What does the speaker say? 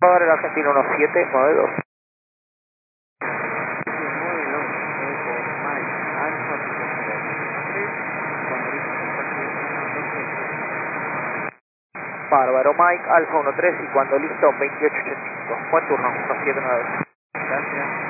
Para el argentino 1792. Bárbaro, Mike, Alfa 13 y cuando listo 2885. Buen turno, 1792. Gracias.